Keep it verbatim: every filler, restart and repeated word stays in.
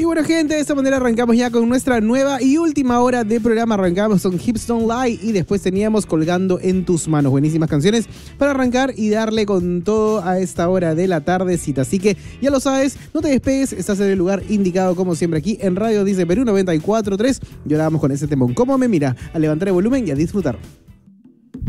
Y bueno, gente, de esta manera arrancamos ya con nuestra nueva y última hora de programa. Arrancamos con Hips Don't Lie y después teníamos Colgando en tus manos. Buenísimas canciones para arrancar y darle con todo a esta hora de la tardecita. Así que ya lo sabes, no te despegues, estás en el lugar indicado como siempre aquí en Radio Dice Perú noventa y cuatro punto tres. Y ahora vamos con ese temón. ¿Cómo me mira? A levantar el volumen y a disfrutar.